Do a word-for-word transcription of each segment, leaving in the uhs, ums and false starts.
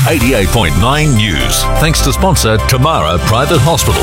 eighty-eight point nine News. Thanks to sponsor Tamara Private Hospital.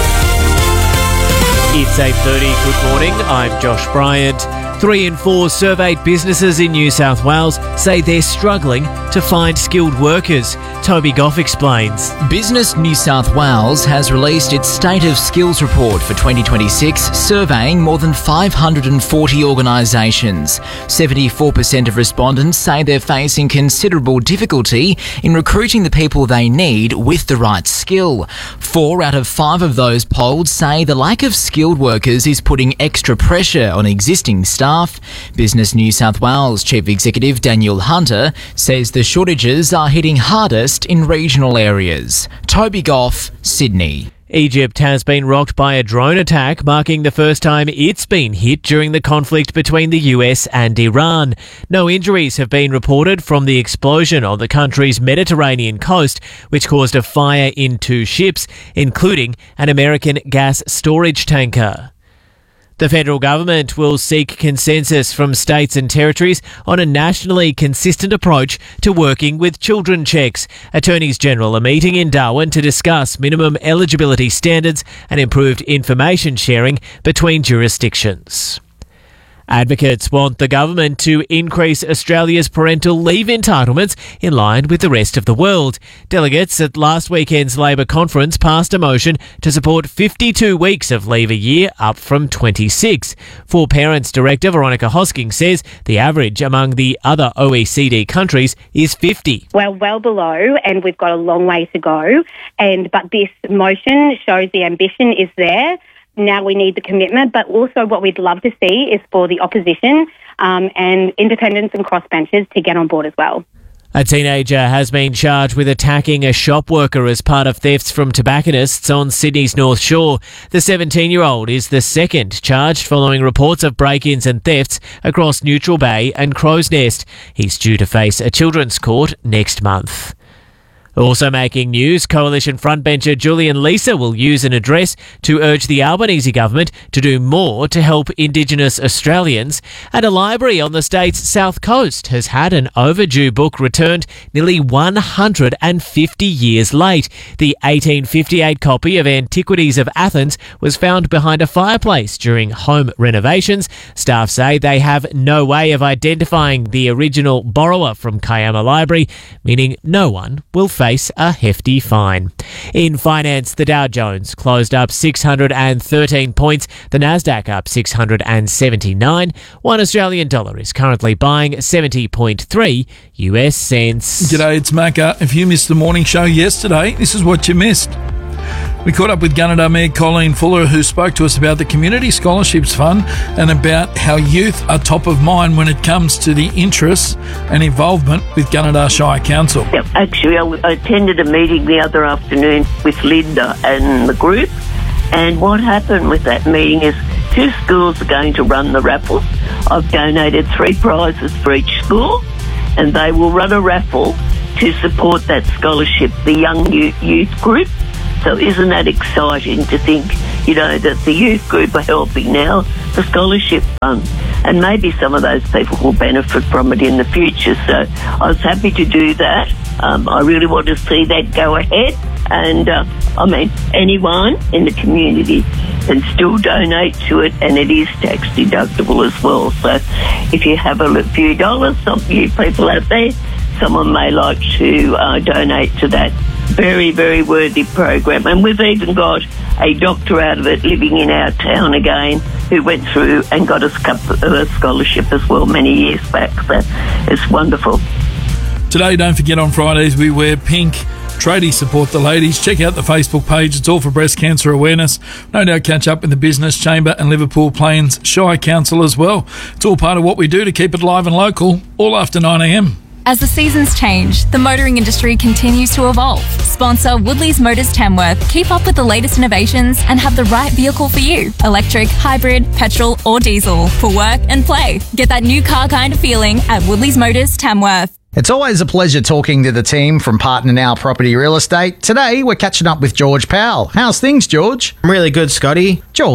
It's eight thirty. Good morning. I'm Josh Bryant. Three in four surveyed businesses in New South Wales say they're struggling to find skilled workers. Toby Goff explains. Business New South Wales has released its State of Skills report for twenty twenty-six, surveying more than five hundred forty organisations. seventy-four percent of respondents say they're facing considerable difficulty in recruiting the people they need with the right skill. Four out of five of those polled say the lack of skilled workers is putting extra pressure on existing staff. Business New South Wales Chief Executive Daniel Hunter says the shortages are hitting hardest in regional areas. Toby Goff, Sydney. Egypt has been rocked by a drone attack, marking the first time it's been hit during the conflict between the U S and Iran. No injuries have been reported from the explosion on the country's Mediterranean coast, which caused a fire in two ships, including an American gas storage tanker. The federal government will seek consensus from states and territories on a nationally consistent approach to working with children checks. Attorneys General are meeting in Darwin to discuss minimum eligibility standards and improved information sharing between jurisdictions. Advocates want the government to increase Australia's parental leave entitlements in line with the rest of the world. Delegates at last weekend's Labor conference passed a motion to support fifty-two weeks of leave a year, up from twenty-six. For Parents Director Veronica Hosking says the average among the other O E C D countries is fifty. Well, well below, and we've got a long way to go. And but this motion shows the ambition is there. Now we need the commitment, but also what we'd love to see is for the opposition um, and independents and crossbenchers to get on board as well. A teenager has been charged with attacking a shop worker as part of thefts from tobacconists on Sydney's North Shore. The seventeen-year-old is the second charged following reports of break-ins and thefts across Neutral Bay and Crow's Nest. He's due to face a children's court next month. Also making news, Coalition frontbencher Julian Leeser will use an address to urge the Albanese government to do more to help Indigenous Australians. And a library on the state's south coast has had an overdue book returned nearly one hundred fifty years late. The eighteen fifty-eight copy of Antiquities of Athens was found behind a fireplace during home renovations. Staff say they have no way of identifying the original borrower from Kiama Library, meaning no one will face a hefty fine. In finance, the Dow Jones closed up six hundred thirteen points, the Nasdaq up six hundred seventy-nine. One Australian dollar is currently buying seventy point three U S cents. G'day, it's Macca. If you missed the morning show yesterday, this is what you missed. We caught up with Gunnedah Mayor Colleen Fuller, who spoke to us about the Community Scholarships Fund and about how youth are top of mind when it comes to the interests and involvement with Gunnedah Shire Council. Yep, actually, I, I attended a meeting the other afternoon with Linda and the group, and what happened with that meeting is two schools are going to run the raffle. I've donated three prizes for each school, and they will run a raffle to support that scholarship, the young youth group. So isn't that exciting to think, you know, that the youth group are helping now the scholarship fund, and maybe some of those people will benefit from it in the future. So I was happy to do that. Um, I really want to see that go ahead. And, uh, I mean, anyone in the community can still donate to it, and it is tax deductible as well. So if you have a few dollars, some of you people out there, someone may like to uh, donate to that very, very worthy program. And we've even got a doctor out of it living in our town again who went through and got us a scholarship as well many years back. So it's wonderful. Today, don't forget, on Fridays we wear pink. Tradies support the ladies. Check out the Facebook page. It's all for breast cancer awareness. No doubt catch up with the Business Chamber and Liverpool Plains Shire Council as well. It's all part of what we do to keep it live and local, all after nine a m. As the seasons change, the motoring industry continues to evolve. Sponsor Woodley's Motors Tamworth. Keep up with the latest innovations and have the right vehicle for you. Electric, hybrid, petrol or diesel for work and play. Get that new car kind of feeling at Woodley's Motors Tamworth. It's always a pleasure talking to the team from Partner Now Property Real Estate. Today, we're catching up with George Powell. How's things, George? Really good, Scotty. George,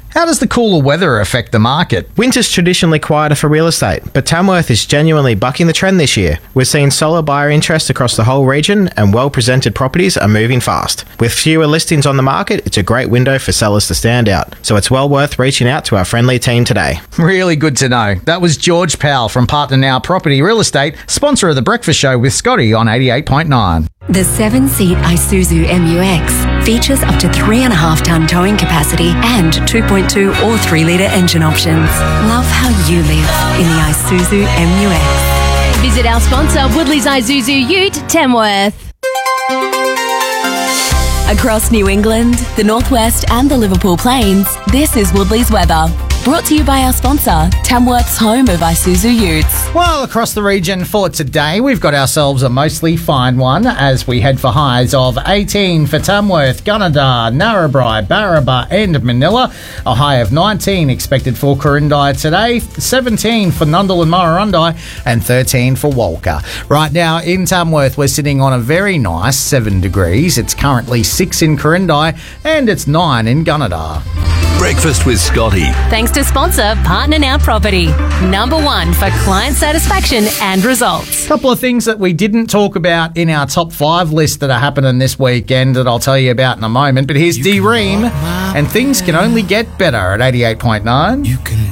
How does the cooler weather affect the market? Winter's traditionally quieter for real estate, but Tamworth is genuinely bucking the trend this year. We're seeing solid buyer interest across the whole region, and well-presented properties are moving fast. With fewer listings on the market, it's a great window for sellers to stand out, so it's well worth reaching out to our friendly team today. Really good to know. That was George Powell from Partner Now Property Real Estate, sponsor of The Breakfast Show with Scotty on eighty-eight point nine. The seven-seat Isuzu M U X features up to three and a half ton towing capacity and two point two or three litre engine options. Love how you live in the Isuzu M U X. Visit our sponsor, Woodley's Isuzu Ute, Tamworth. Across New England, the Northwest and the Liverpool Plains, this is Woodley's weather. Brought to you by our sponsor, Tamworth's home of Isuzu Utes. Well, across the region for today, we've got ourselves a mostly fine one as we head for highs of eighteen for Tamworth, Gunnedah, Narrabri, Barraba and Manila. A high of nineteen expected for Corindai today, seventeen for Nundle and Murrurundi and thirteen for Walker. Right now in Tamworth, we're sitting on a very nice seven degrees. It's currently six in Corindai and it's nine in Gunnedah. Breakfast with Scotty. Thanks to sponsor Partner Now Property. Number one for client satisfaction and results. A couple of things that we didn't talk about in our top five list that are happening this weekend that I'll tell you about in a moment. But here's D Ream, and things can only get better at eighty-eight point nine. You can